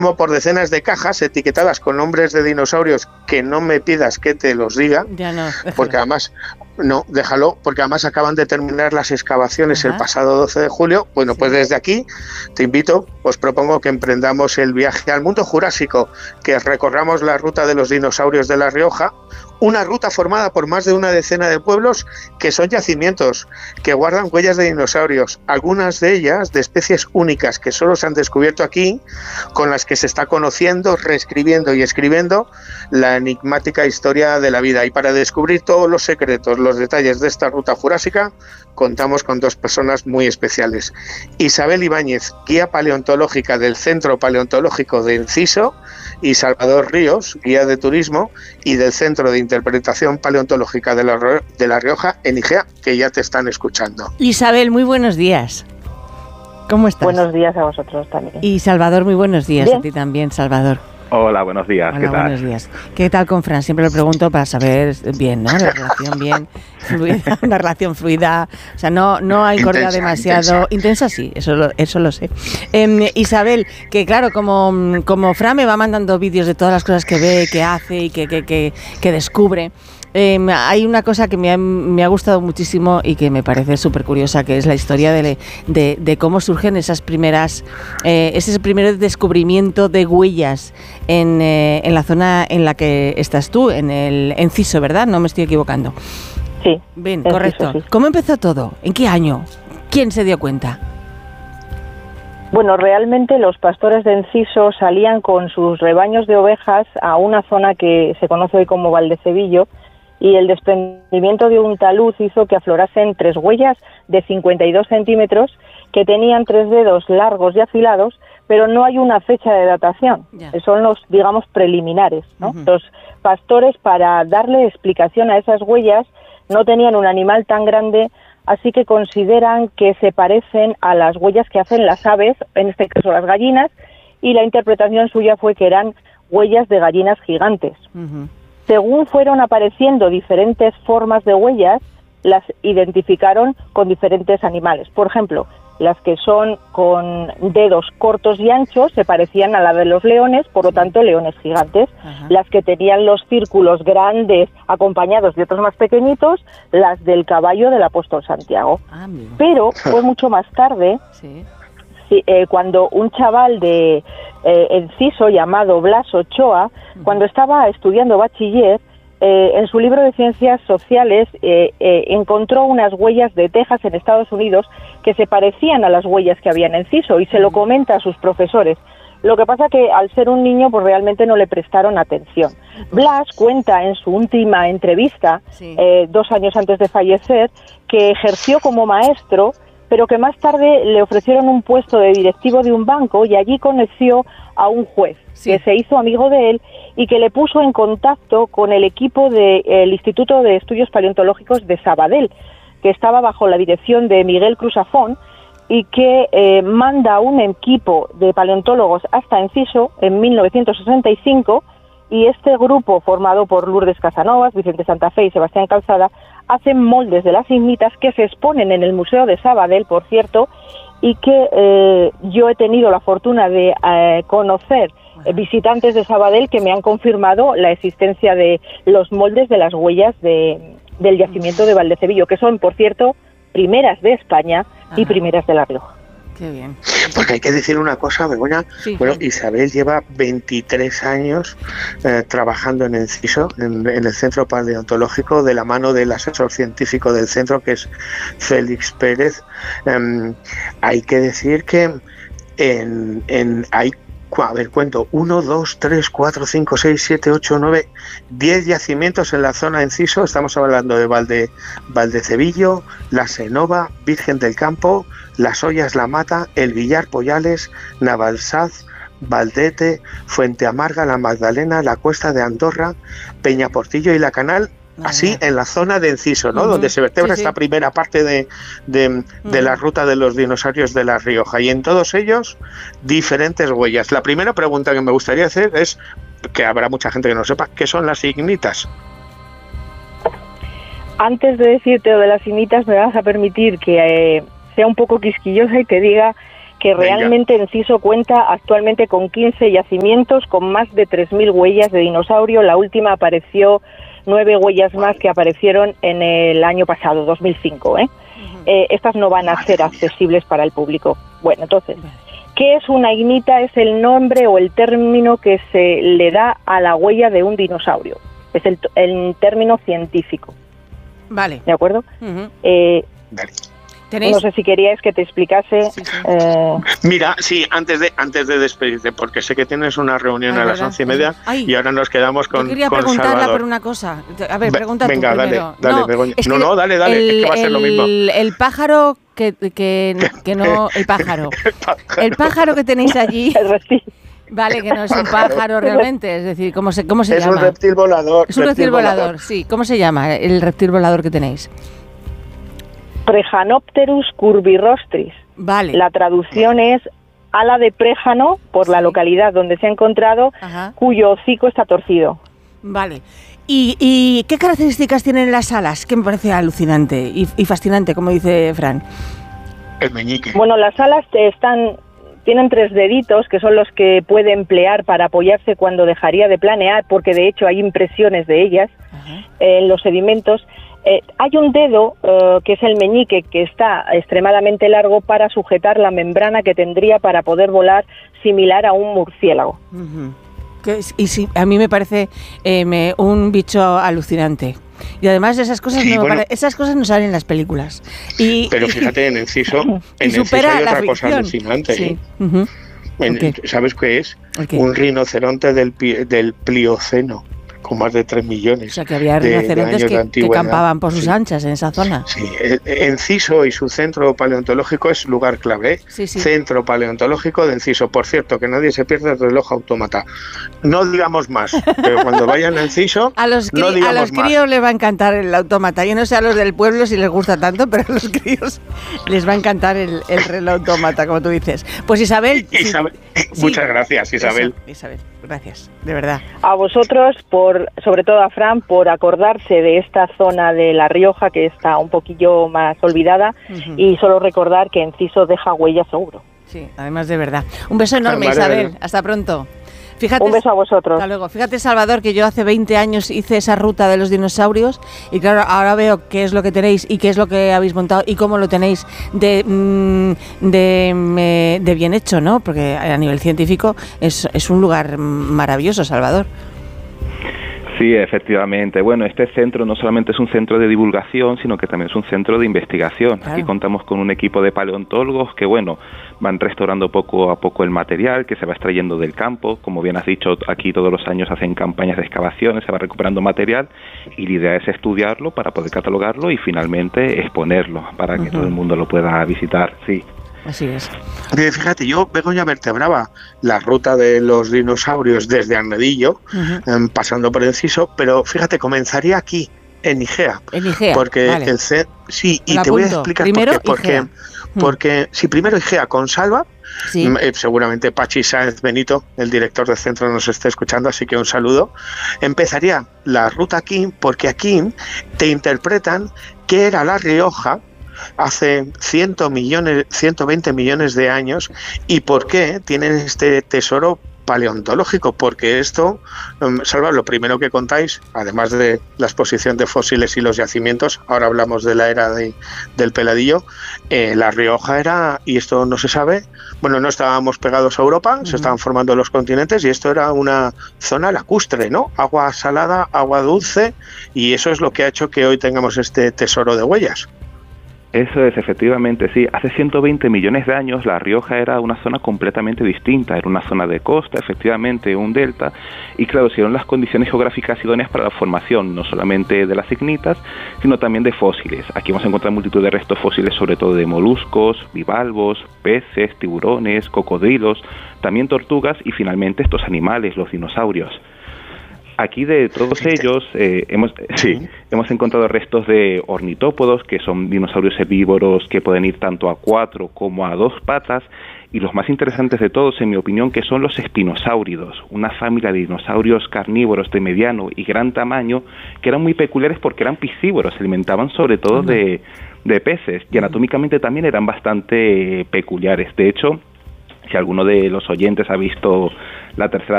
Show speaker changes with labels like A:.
A: como por decenas de cajas etiquetadas con nombres de dinosaurios que no me pidas que te los diga,
B: ya no,
A: porque además... No, déjalo, porque además acaban de terminar las excavaciones el pasado 12 de julio. Bueno, pues desde aquí te invito, os propongo que emprendamos el viaje al mundo jurásico, que recorramos la ruta de los dinosaurios de La Rioja, una ruta formada por más de una decena de pueblos que son yacimientos, que guardan huellas de dinosaurios, algunas de ellas de especies únicas que solo se han descubierto aquí, con las que se está conociendo, reescribiendo y escribiendo la enigmática historia de la vida. Y para descubrir todos los secretos, los detalles de esta ruta jurásica, contamos con dos personas muy especiales. Isabel Ibáñez, guía paleontológica del Centro Paleontológico de Enciso, y Salvador Ríos, guía de turismo y del Centro de Interpretación Paleontológica de La Rioja, en IGEA, que ya te están escuchando.
B: Isabel, muy buenos días. ¿Cómo estás?
C: Buenos días a vosotros también.
B: Y Salvador, muy buenos días.
C: Bien.
B: A ti también, Salvador.
D: Hola, buenos días.
B: Hola,
D: ¿Qué tal?
B: buenos días. ¿Qué tal con Fran? Siempre lo pregunto para saber bien, ¿no? La relación bien fluida, una relación fluida. O sea, no hay cordial demasiado. Intensa sí, eso lo sé. Isabel, que claro, como Fran me va mandando vídeos de todas las cosas que ve, que hace y que descubre. Hay una cosa que me ha gustado muchísimo y que me parece súper curiosa, que es la historia de cómo surgen ese primer descubrimiento de huellas en la zona en la que estás tú, en el Enciso, ¿verdad? No me estoy equivocando.
C: Sí.
B: Bien, correcto.
C: Enciso, sí.
B: ¿Cómo empezó todo? ¿En qué año? ¿Quién se dio cuenta?
C: Bueno, realmente los pastores de Enciso salían con sus rebaños de ovejas a una zona que se conoce hoy como Valdecevillo, y el desprendimiento de un talud hizo que aflorasen 3 huellas de 52 centímetros que tenían 3 dedos largos y afilados, pero no hay una fecha de datación. Son los, digamos, preliminares, ¿no? Los pastores, para darle explicación a esas huellas, no tenían un animal tan grande, así que consideran que se parecen a las huellas que hacen las aves, en este caso las gallinas, y la interpretación suya fue que eran huellas de gallinas gigantes. Según fueron apareciendo diferentes formas de huellas, las identificaron con diferentes animales. Por ejemplo, las que son con dedos cortos y anchos se parecían a la de los leones, por lo tanto, leones gigantes. Las que tenían los círculos grandes acompañados de otros más pequeñitos, las del caballo del apóstol Santiago. Pero fue mucho más tarde, cuando un chaval de Enciso llamado Blas Ochoa, cuando estaba estudiando bachiller, en su libro de Ciencias Sociales encontró unas huellas de Texas en Estados Unidos que se parecían a las huellas que había en Enciso y se lo comenta a sus profesores. Lo que pasa que al ser un niño pues realmente no le prestaron atención. Blas cuenta en su última entrevista, 2 años antes de fallecer, que ejerció como maestro, pero que más tarde le ofrecieron un puesto de directivo de un banco y allí conoció a un juez que se hizo amigo de él y que le puso en contacto con el equipo del Instituto de Estudios Paleontológicos de Sabadell, que estaba bajo la dirección de Miguel Cruzafón, y que manda un equipo de paleontólogos hasta Enciso en 1965, y este grupo, formado por Lourdes Casanovas, Vicente Santa Fe y Sebastián Calzada, hacen moldes de las ignitas que se exponen en el Museo de Sabadell, por cierto, y que yo he tenido la fortuna de conocer visitantes de Sabadell que me han confirmado la existencia de los moldes de las huellas del yacimiento de Valdecevillo, que son, por cierto, primeras de España y primeras de La Rioja.
B: Qué bien.
A: Porque hay que decir una cosa, Begoña. Bueno, Isabel lleva 23 años trabajando en Enciso, en el Centro Paleontológico, de la mano del asesor científico del centro, que es Félix Pérez. Hay que decir que hay, a ver, cuento, 1, 2, 3, 4, 5, 6, 7, 8, 9, 10 yacimientos en la zona de Enciso. Estamos hablando de Valdecevillo, La Senova, Virgen del Campo, Las Ollas, La Mata, El Villar, Poyales, Navalsaz, Valdete, Fuente Amarga, La Magdalena, La Cuesta de Andorra, Peñaportillo y La Canal. Así en la zona de Enciso, ¿no? Donde se vertebra esta primera parte de la ruta de los dinosaurios de La Rioja, y en todos ellos diferentes huellas. La primera pregunta que me gustaría hacer es, que habrá mucha gente que no sepa, ¿qué son las ignitas?
C: Antes de decirte lo de las ignitas, me vas a permitir que sea un poco quisquillosa y te diga que realmente Enciso cuenta actualmente con 15 yacimientos con más de 3.000 huellas de dinosaurio. La última apareció 9 huellas más que aparecieron en el año pasado, 2005. Estas no van a ser accesibles para el público. Bueno, entonces, ¿qué es una ignita? Es el nombre o el término que se le da a la huella de un dinosaurio. Es el término científico.
B: Vale.
C: ¿De acuerdo?
A: Vale.
C: No sé si queríais que te explicase.
B: Sí.
A: Mira, sí, antes de despedirte, porque sé que tienes una reunión a las 11:30 y ahora nos quedamos con
B: Yo quería
A: con
B: preguntarla
A: Salvador.
B: por una cosa. A ver, pregunta tú
A: venga,
B: primero.
A: dale, Begoña.
B: Es que
A: Dale, es que va a ser lo mismo.
B: El pájaro que no... El pájaro que tenéis allí... Vale, que no es un pájaro realmente, es decir, ¿cómo se llama?
A: Es un reptil volador.
B: Es un reptil volador, sí. ¿Cómo se llama el reptil volador que tenéis?
C: Prejanopterus curvirostris.
B: Vale.
C: La traducción es ala de préjano, por la localidad donde se ha encontrado, cuyo hocico está torcido.
B: Vale. ¿Y qué características tienen las alas? Que me parece alucinante y fascinante, como dice Fran.
A: El meñique.
C: Bueno, las alas tienen 3 deditos, que son los que puede emplear para apoyarse cuando dejaría de planear, porque de hecho hay impresiones de ellas en los sedimentos. Hay un dedo, que es el meñique, que está extremadamente largo para sujetar la membrana que tendría para poder volar, similar a un murciélago.
B: Y sí, a mí me parece un bicho alucinante. Y además esas cosas esas cosas no salen en las películas.
A: Pero fíjate, en Enciso hay otra cosa alucinante.
B: Sí.
A: ¿Sabes qué es? Un rinoceronte del Plioceno, con más de 3 millones.
B: O sea, que había rinocerontes que campaban por sus anchas en esa zona.
A: Sí, Enciso y su centro paleontológico es lugar clave.
B: Sí.
A: Centro paleontológico de Enciso. Por cierto, que nadie se pierda el reloj autómata. No digamos más, pero cuando vayan a Enciso,
B: a los críos les va a encantar el autómata. Yo no sé a los del pueblo si les gusta tanto, pero a los críos les va a encantar el reloj autómata, como tú dices. Pues Isabel...
A: Muchas gracias, Isabel.
B: Isabel, gracias, de verdad.
C: A vosotros, sobre todo a Fran, por acordarse de esta zona de La Rioja que está un poquillo más olvidada, y solo recordar que Enciso deja huella seguro.
B: Sí, además de verdad. Un beso enorme, Isabel. Hasta pronto. Fíjate,
C: un beso a vosotros.
B: Hasta luego. Fíjate, Salvador, que yo hace 20 años hice esa ruta de los dinosaurios y claro, ahora veo qué es lo que tenéis y qué es lo que habéis montado y cómo lo tenéis de bien hecho, ¿no? Porque a nivel científico es un lugar maravilloso, Salvador.
D: Sí, efectivamente. Bueno, este centro no solamente es un centro de divulgación, sino que también es un centro de investigación. Claro. Aquí contamos con un equipo de paleontólogos que, van restaurando poco a poco el material que se va extrayendo del campo. Como bien has dicho, aquí todos los años hacen campañas de excavaciones, se va recuperando material y la idea es estudiarlo para poder catalogarlo y finalmente exponerlo para que todo el mundo lo pueda visitar. Sí.
B: Así es.
A: Fíjate, yo, Begoña, vertebraba la ruta de los dinosaurios desde Arnedillo, pasando por Enciso, pero fíjate, comenzaría aquí, en Igea.
B: En Igea,
A: porque
B: vale.
A: Sí, y te voy a explicar
B: primero
A: por qué. Porque si primero Igea con Salva, seguramente Pachi Sáenz Benito, el director del centro, nos esté escuchando, así que un saludo. Empezaría la ruta aquí, porque aquí te interpretan qué era La Rioja hace 120 millones de años y por qué tienen este tesoro paleontológico, porque esto, Salva, lo primero que contáis, además de la exposición de fósiles y los yacimientos, ahora hablamos de la era del Peladillo, La Rioja era, y esto no se sabe, no estábamos pegados a Europa, se estaban formando los continentes y esto era una zona lacustre, ¿no? Agua salada, agua dulce, y eso es lo que ha hecho que hoy tengamos este tesoro de huellas.
D: Eso es, efectivamente, sí. Hace 120 millones de años La Rioja era una zona completamente distinta, era una zona de costa, efectivamente, un delta, y claro, se dieron las condiciones geográficas idóneas para la formación, no solamente de las ignitas, sino también de fósiles. Aquí vamos a encontrar multitud de restos fósiles, sobre todo de moluscos, bivalvos, peces, tiburones, cocodrilos, también tortugas y finalmente estos animales, los dinosaurios. Aquí de todos ellos hemos encontrado restos de ornitópodos, que son dinosaurios herbívoros que pueden ir tanto a 4 como a 2 patas, y los más interesantes de todos, en mi opinión, que son los espinosáuridos, una familia de dinosaurios carnívoros de mediano y gran tamaño, que eran muy peculiares porque eran piscívoros, se alimentaban sobre todo de peces, y anatómicamente también eran bastante peculiares. De hecho, si alguno de los oyentes ha visto la tercera